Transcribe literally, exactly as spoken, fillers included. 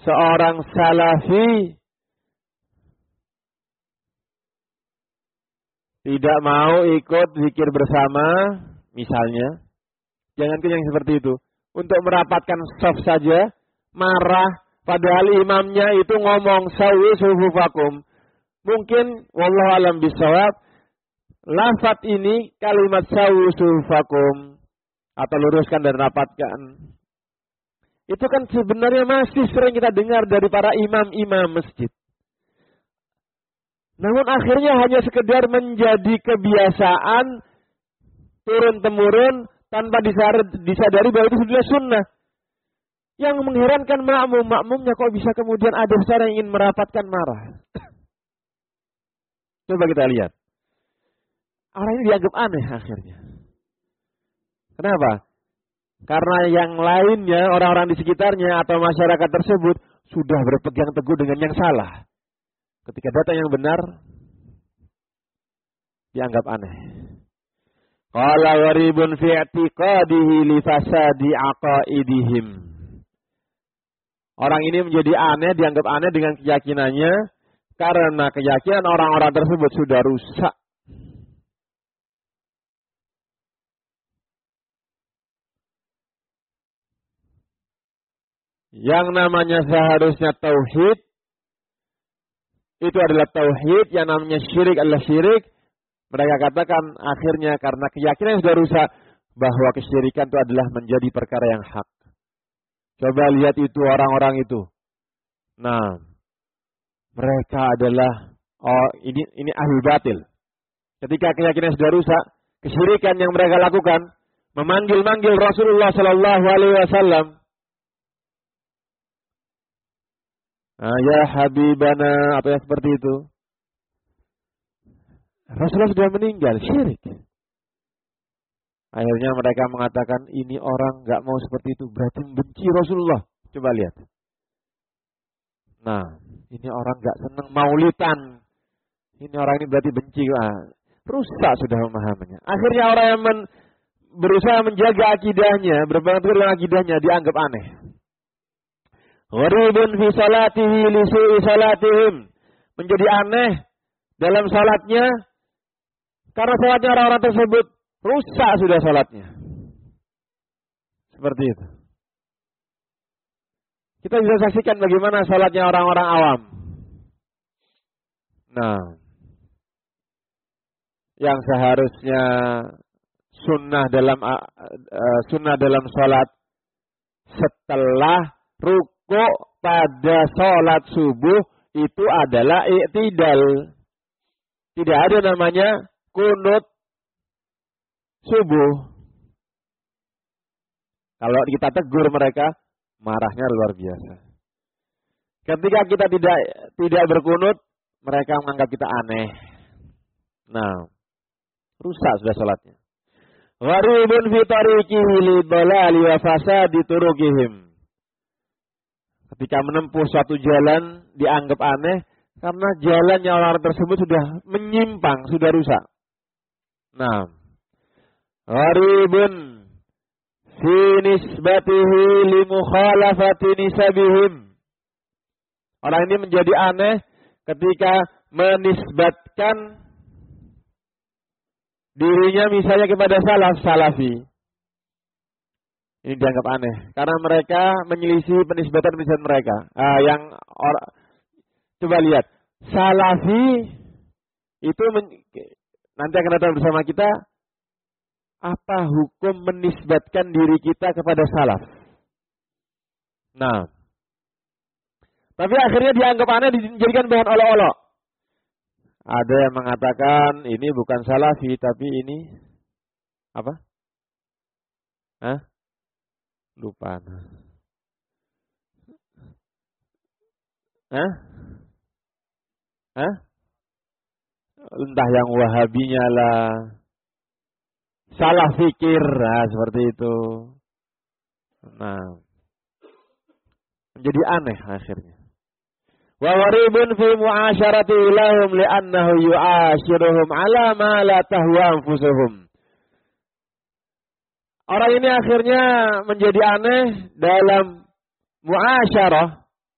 seorang salafi tidak mau ikut zikir bersama, misalnya, jangankan yang seperti itu, untuk merapatkan shaf saja, marah, padahal imamnya itu ngomong sawi sufufakum. Mungkin wallahu alam bisawab, lafaz ini kalimat sawi sufufakum atau luruskan dan rapatkan, itu kan sebenarnya masih sering kita dengar dari para imam-imam masjid. Namun akhirnya hanya sekedar menjadi kebiasaan turun-temurun tanpa disadari bahwa itu sudah sunnah. Yang mengherankan makmum, makmumnya kok bisa kemudian ada seorang yang ingin merapatkan marah. Coba kita lihat. Orang ini dianggap aneh akhirnya. Kenapa? Karena yang lainnya, orang-orang di sekitarnya atau masyarakat tersebut sudah berpegang teguh dengan yang salah. Ketika datang yang benar, dianggap aneh. Qala gharibun fi i'tiqadihi li fasadi aqaidihim. Orang ini menjadi aneh, dianggap aneh dengan keyakinannya, karena keyakinan orang-orang tersebut sudah rusak. Yang namanya seharusnya tauhid, itu adalah tauhid, yang namanya syirik adalah syirik. Mereka katakan akhirnya karena keyakinan yang sudah rusak, bahwa kesyirikan itu adalah menjadi perkara yang hak. Coba lihat itu orang-orang itu. Nah, mereka adalah, oh ini ini ahli batil. Ketika keyakinan sudah rusak, kesyirikan yang mereka lakukan, memanggil-manggil Rasulullah Sallallahu Alaihi Wasallam. Nah, ya Habibana, apa yang seperti itu. Rasulullah sudah meninggal, syirik. Akhirnya mereka mengatakan, ini orang gak mau seperti itu, berarti membenci Rasulullah. Coba lihat. Nah, ini orang gak senang maulidan. Ini orang ini berarti benci. Ah, rusak sudah pemahamannya. Akhirnya orang yang men, berusaha menjaga akidahnya, berpegang teguh dengan akidahnya, dianggap aneh. Gharibun fi salatihi li su'i salatihim. Menjadi aneh dalam salatnya, karena salatnya orang-orang tersebut rusak sudah salatnya. Seperti itu. Kita bisa saksikan bagaimana salatnya orang-orang awam. Nah, yang seharusnya sunnah dalam uh, sunnah dalam salat setelah rukuk pada salat subuh itu adalah i'tidal. Tidak ada namanya kunut subuh. Kalau kita tegur mereka, marahnya luar biasa. Ketika kita tidak tidak berkunut, mereka menganggap kita aneh. Nah, rusak sudah salatnya. Gharibun fi tariqihi li dhalali wa fasadi turuqihim. Ketika menempuh suatu jalan dianggap aneh karena jalannya orang tersebut sudah menyimpang, sudah rusak. Nah, gharibun fi nisbatihi li mukhalafati nisabihim. Orang ini menjadi aneh ketika menisbatkan dirinya misalnya kepada salaf salafi. Ini dianggap aneh karena mereka menyelisih penisbatan-penisbatan mereka. Ah, yang or, coba lihat, salafi itu men, nanti akan datang bersama kita. Apa hukum menisbatkan diri kita kepada salaf? Nah, tapi akhirnya dianggap aneh, dijadikan bahan olok-olok. Ada yang mengatakan ini bukan salafi, tapi ini apa? Hah? Lupa. Hah? Hah? Entah yang wahabinya lah. Salah fikir, nah, seperti itu. Nah, menjadi aneh akhirnya. Wa waribun fi mu'asyarati lahum li'annahu yu'ashiruhum ala ma la tahwa anfusuhum. Orang ini akhirnya menjadi aneh dalam mu'asyarah,